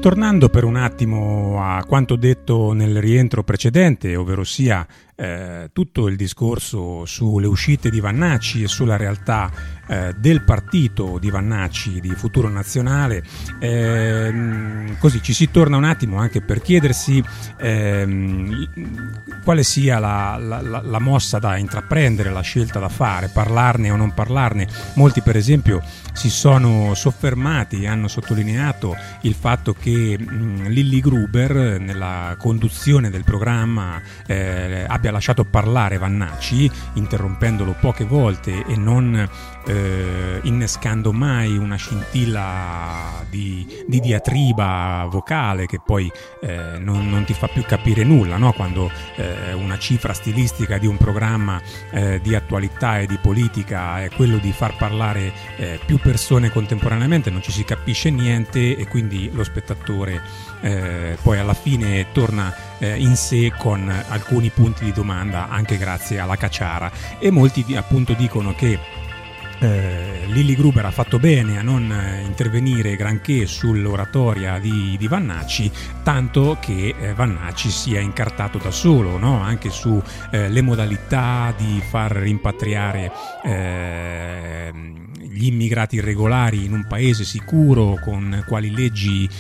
Tornando per un attimo a quanto detto nel rientro precedente, ovvero sia tutto il discorso sulle uscite di Vannacci e sulla realtà del partito di Vannacci, di Futuro Nazionale, così ci si torna un attimo anche per chiedersi quale sia la mossa da intraprendere, la scelta da fare, parlarne o non parlarne. Molti per esempio si sono soffermati e hanno sottolineato il fatto che Lilli Gruber nella conduzione del programma abbia lasciato parlare Vannacci, interrompendolo poche volte e non innescando mai una scintilla di diatriba vocale che poi non ti fa più capire nulla, no? Quando una cifra stilistica di un programma di attualità e di politica è quello di far parlare più persone contemporaneamente, non ci si capisce niente e quindi lo spettatore poi alla fine torna in sé con alcuni punti di domanda anche grazie alla caciara, e molti appunto dicono che Lilli Gruber ha fatto bene a non intervenire granché sull'oratoria di Vannacci, tanto che Vannacci si è incartato da solo, no? Anche su le modalità di far rimpatriare gli immigrati irregolari in un paese sicuro, con quali leggi